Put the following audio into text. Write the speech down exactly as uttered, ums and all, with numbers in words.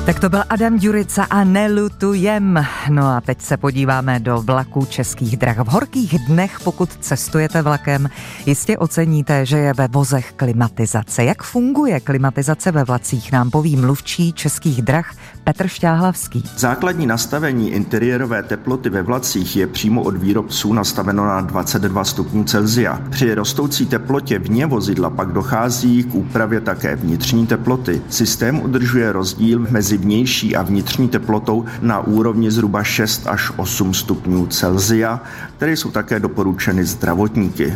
Tak to byl Adam Ďurica a Nelutujem. No a teď se podíváme do vlaků Českých drah. V horkých dnech, pokud cestujete vlakem, jistě oceníte, že je ve vozech klimatizace. Jak funguje klimatizace ve vlacích, nám poví mluvčí Českých drah Petr Šťáhlavský. Základní nastavení interiérové teploty ve vlacích je přímo od výrobců nastaveno na dvacet dva stupňů Celsia. Při rostoucí teplotě vně vozidla pak dochází k úpravě také vnitřní teploty. Systém udržuje rozdíl mezi vnější a vnitřní teplotou na úrovni zhruba šest až osm stupňů Celsia, které jsou také doporučeny zdravotníky.